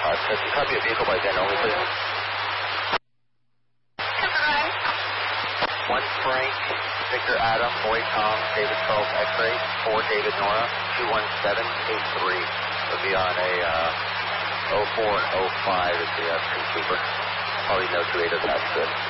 Copy a vehicle by VIN only, please. 1 Frank, Victor Adam, Boy Tom, David Charles X-ray, 4 David Nora, 21783. It'll be on a 04 and 05 at the Street Sweeper. Probably no 28 attached to it.